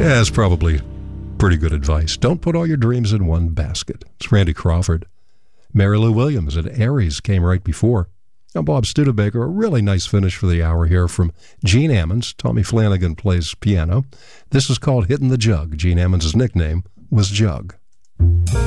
Yeah, it's probably pretty good advice. Don't put all your dreams in one basket. It's Randy Crawford. Mary Lou Williams at Aries came right before. I'm Bob Studebaker. A really nice finish for the hour here from Gene Ammons. Tommy Flanagan plays piano. This is called Hitting the Jug. Gene Ammons' nickname was Jug.